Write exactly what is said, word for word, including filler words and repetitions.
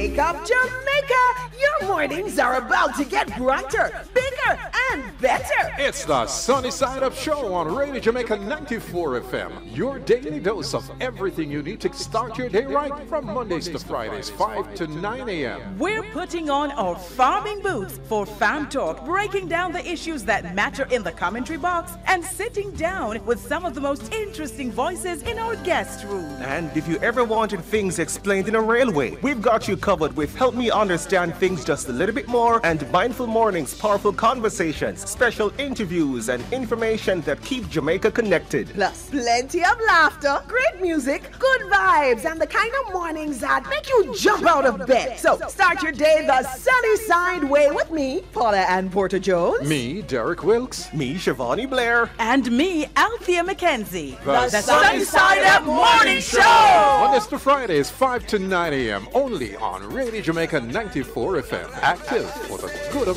Wake up Jamaica! Your mornings are about to get brighter, bigger, and better. It's the Sunny Side Up Show on Radio Jamaica ninety-four F M. Your daily dose of everything you need to start your day right from Mondays to Fridays, five to nine a m We're putting on our farming boots for Farm Talk, breaking down the issues that matter in the commentary box and sitting down with some of the most interesting voices in our guest room. And if you ever wanted things explained in a railway, we've got you covered with Help Me Understand Things Just a Little Bit More and Mindful Mornings, powerful conversations, special interviews, and information that keep Jamaica connected. Plus, plenty of laughter, great music, good vibes, and the kind of mornings that make you jump out of bed. So, start your day the sunny side way with me, Paula Ann Porter Jones. Me, Derek Wilkes. Me, Shivani Blair. And me, Althea McKenzie. The, the Sunny Side Up Morning Show! Mondays to Fridays, five to nine a m only on Radio Jamaica ninety-four F M. Active for the good of